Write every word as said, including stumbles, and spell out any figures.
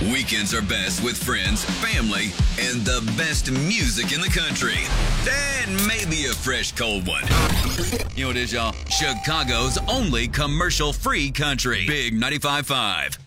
Weekends are best with friends, family, and the best music in the country. And maybe a fresh cold one. You know what it is, y'all? Chicago's only commercial-free country. Big ninety-five point five.